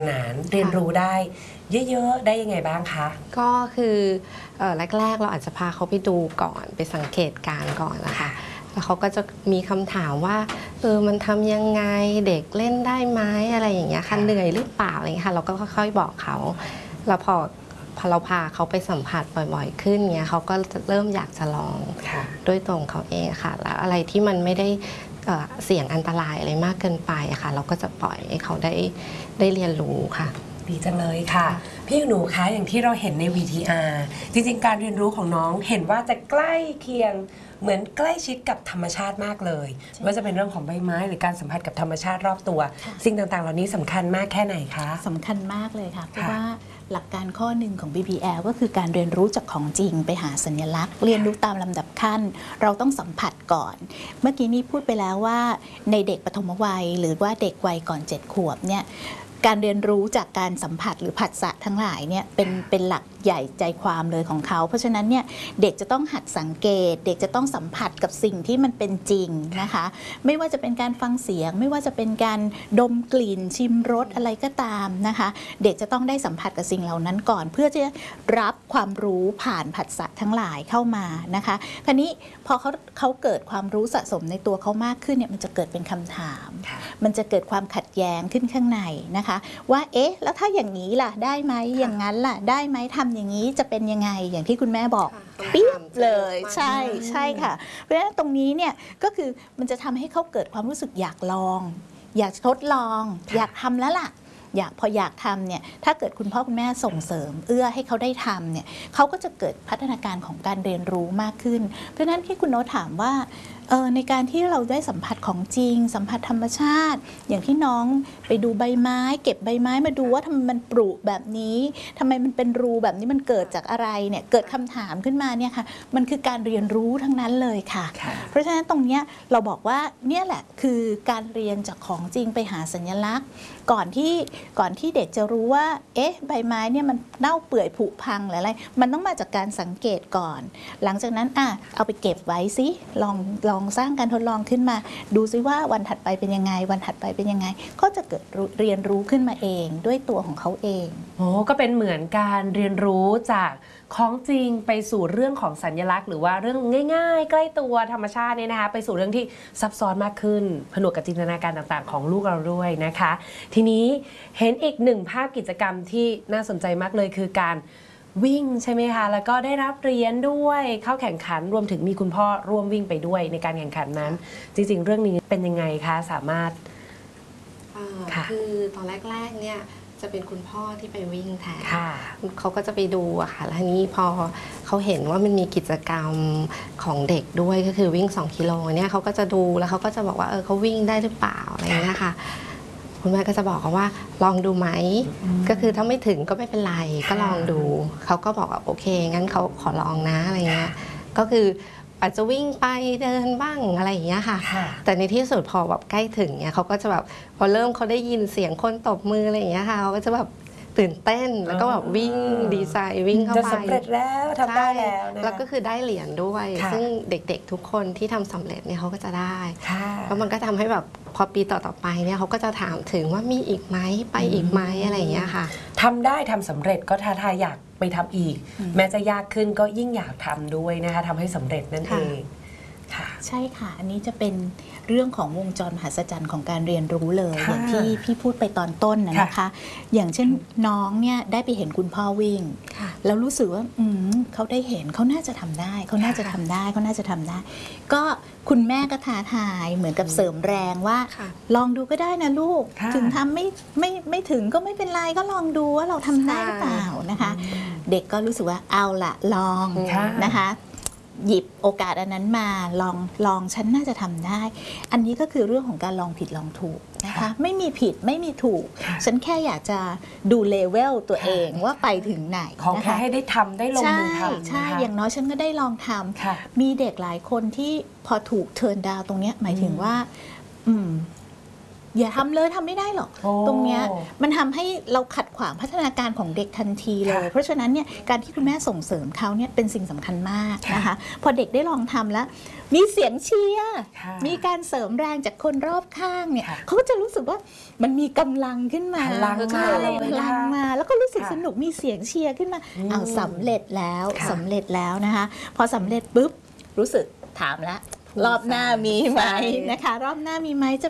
นานเรียนรู้ได้เยอะๆได้ยังไงบ้างคะก็คือแรกๆเราอาจจะพาเขาไปดูก่อนไปสังเกตการก่อนนะคะแล้วเขาก็จะมีคำถามว่ามันทำยังไงเด็กเล่นได้ไหมอะไรอย่างเงี้ยค่ะเหนื่อยหรือเปล่าอะไรอย่างเงี้ยค่ะเราก็ค่อยๆบอกเขาแล้วพอเราพาเขาไปสัมผัสบ่อยๆขึ้นเงี้ยเขาก็เริ่มอยากจะลองด้วยตัวของเขาเองค่ะแล้วอะไรที่มันไม่ได้เสี่ยงอันตรายอะไรมากเกินไปค่ะเราก็จะปล่อยให้เขาได้เรียนรู้ค่ะดีจังเลยค่ะพี่หนูคะอย่างที่เราเห็นใน VTR จริงๆการเรียนรู้ของน้องเห็นว่าจะใกล้เคียงเหมือนใกล้ชิดกับธรรมชาติมากเลยว่าจะเป็นเรื่องของใบไม้หรือการสัมผัสกับธรรมชาติรอบตัวสิ่งต่างๆเหล่านี้สำคัญมากแค่ไหนคะสำคัญมากเลยค่ะเพราะว่าหลักการข้อหนึ่งของ BBL ก็คือการเรียนรู้จากของจริงไปหาสัญลักษณ์เรียนรู้ตามลำดับขั้นเราต้องสัมผัสก่อนเมื่อกี้นี้พูดไปแล้วว่าในเด็กปฐมวัยหรือว่าเด็กวัยก่อน7 ขวบเนี่ยการเรียนรู้จากการสัมผัสหรือผัสสะทั้งหลายเนี่ยเป็นหลักใหญ่ใจความเลยของเขาเพราะฉะนั้นเนี่ยเด็กจะต้องหัดสังเกตเด็กจะต้องสัมผัสกับสิ่งที่มันเป็นจริงนะคะไม่ว่าจะเป็นการฟังเสียงไม่ว่าจะเป็นการดมกลิ่นชิมรสอะไรก็ตามนะคะเด็กจะต้องได้สัมผัสกับสิ่งเหล่านั้นก่อนเพื่อจะรับความรู้ผ่านผัสสะทั้งหลายเข้ามานะคะคราวนี้พอเขาเกิดความรู้สะสมในตัวเขามากขึ้นเนี่ยมันจะเกิดเป็นคำถามมันจะเกิดความขัดแย้งขึ้นข้างในนะคะว่าเอ๊ะแล้วถ้าอย่างนี้ล่ะได้ไหมอย่างนั้นล่ะได้ไหมทำอย่างนี้จะเป็นยังไงอย่างที่คุณแม่บอกปิ๊บเลยใช่ค่ะเพราะฉะนั้นตรงนี้เนี่ยก็คือมันจะทำให้เขาเกิดความรู้สึกอยากลองอยากทดลองอยากทำแล้วล่ะพออยากทำเนี่ยถ้าเกิดคุณพ่อคุณแม่ส่งเสริมเอื้อให้เขาได้ทำเนี่ยเขาก็จะเกิดพัฒนาการของการเรียนรู้มากขึ้นเพราะฉะนั้นที่คุณโน้ตถามว่าในการที่เราได้สัมผัสของจริงสัมผัสธรรมชาติอย่างที่น้องไปดูใบไม้เก็บใบไม้มาดูว่าทำไมมันปรุแบบนี้ทำไมมันเป็นรูแบบนี้มันเกิดจากอะไรเนี่ยเกิดคำถามขึ้นมาเนี่ยค่ะมันคือการเรียนรู้ทั้งนั้นเลยค่ะเพราะฉะนั้นตรงนี้เราบอกว่าเนี่ยแหละคือการเรียนจากของจริงไปหาสัญลักษณ์ก่อนที่เด็กจะรู้ว่าเอ๊ะใบไม้เนี่ยมันเน่าเปื่อยผุพังหรืออะไรมันต้องมาจากการสังเกตก่อนหลังจากนั้นเอาไปเก็บไว้สิลองสร้างการทดลองขึ้นมาดูซิว่าวันถัดไปเป็นยังไงวันถัดไปเป็นยังไงก็จะเกิดเรียนรู้ขึ้นมาเองด้วยตัวของเขาเองโอ้ก็เป็นเหมือนการเรียนรู้จากของจริงไปสู่เรื่องของสัญลักษณ์หรือว่าเรื่องง่ายๆใกล้ตัวธรรมชาติเนี่ยนะคะไปสู่เรื่องที่ซับซ้อนมากขึ้นผนวกกับจินตนาการต่างๆของลูกเราด้วยนะคะทีนี้เห็นอีกหนึ่งภาพกิจกรรมที่น่าสนใจมากเลยคือการวิ่งใช่ไหมคะแล้วก็ได้รับเหรียญด้วยเข้าแข่งขันรวมถึงมีคุณพ่อร่วมวิ่งไปด้วยในการแข่งขันนั้นจริงๆเรื่องนี้เป็นยังไงคะสามารถคือตอนแรกๆเนี่ยจะเป็นคุณพ่อที่ไปวิ่งแทนเขาก็จะไปดูอะค่ะแล้วทีนี้พอเขาเห็นว่ามันมีกิจกรรมของเด็กด้วยก็คือวิ่ง2 กิโลเนี่ยเขาก็จะดูแล้วเขาก็จะบอกว่าเขาวิ่งได้หรือเปล่าอะไรอย่างเงี้ยค่ะคุณแม่ก็จะบอกเขาว่าลองดูไหมก็คือถ้าไม่ถึงก็ไม่เป็นไรก็ลองดูเขาก็บอกว่าโอเคงั้นเขาขอลองนะอะไรเงี้ยก็คืออาจจะวิ่งไปเดินบ้างอะไรอย่างเงี้ยค่ะแต่ในที่สุดพอแบบใกล้ถึงเนี่ยเขาก็จะแบบพอเริ่มเขาได้ยินเสียงคนตบมืออะไรอย่างเงี้ยค่ะเขาก็จะแบบตื่นเต้นแล้วก็แบบวิ่งดีไซน์วิ่งเข้าไปจะสำเร็จแล้วทำได้แล้วนะแล้วก็คือได้เหรียญด้วยซึ่งเด็กๆทุกคนที่ทำสำเร็จเนี่ยเขาก็จะได้แล้วมันก็ทำให้แบบพอปีต่อๆไปเนี่ยเขาก็จะถามถึงว่ามีอีกไหมไปอีกไหมอะไรอย่างเงี้ยค่ะทำได้ทำสำเร็จก็ท้าทายอยากไปทำอีกแม้จะยากขึ้นก็ยิ่งอยากทำด้วยนะคะทำให้สำเร็จนั่นเองใช่ค่ะอันนี้จะเป็นเรื่องของวงจรมหัศจรรย์ของการเรียนรู้เลยอย่างที่พี่พูดไปตอนต้นนะคะอย่างเช่นน้องเนี่ยได้ไปเห็นคุณพ่อวิ่งแล้วรู้สึกว่าเขาได้เห็นเขาน่าจะทำได้เขาน่าจะทำได้เขาน่าจะทำได้ก็คุณแม่ก็ท้าทายเหมือนกับเสริมแรงว่าลองดูก็ได้นะลูกถึงทำไม่ถึงก็ไม่เป็นไรก็ลองดูว่าเราทำได้หรือเปล่านะคะเด็กก็รู้สึกว่าเอาละลองนะคะหยิบโอกาสอันนั้นมาลองฉันน่าจะทำได้อันนี้ก็คือเรื่องของการลองผิดลองถูกนะคะไม่มีผิดไม่มีถูกฉันแค่อยากจะดูเลเวลตัวเองว่าไปถึงไหนขอแค่ให้ได้ทำได้ลงมือทำใช่อย่างน้อยฉันก็ได้ลองทำมีเด็กหลายคนที่พอถูกเทิร์นดาวตรงนี้หมายถึงว่าอย่าทำเลยทำไม่ได้หรอกโอ้ตรงเนี้ยมันทำให้เราขัดขวางพัฒนาการของเด็กทันทีเลยค่ะเพราะฉะนั้นเนี่ยการที่คุณแม่ส่งเสริมเขาเนี่ยเป็นสิ่งสำคัญมากนะคะ พอเด็กได้ลองทำแล้ว มีเสียงเชียร์ค่ะมีการเสริมแรงจากคนรอบข้างเนี่ยค่ะเขาก็จะรู้สึกว่ามันมีกำลังขึ้นมาพลังมาใช่เลยพลังมา แล้วก็รู้สึกสนุกมีเสียงเชียร์ขึ้นมาอืมเอาสำเร็จแล้วค่ะสำเร็จแล้วนะคะ พอสำเร็จปุ๊บรู้สึกถามละรอบหน้ามีไหมนะคะ รอบหน้ามีไหมจะ